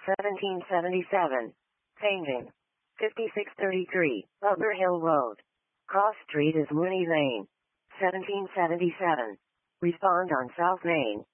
1777. Changing. 5633, Butler Hill Road. Cross Street is Mooney Lane. 1777. Respond on South Main.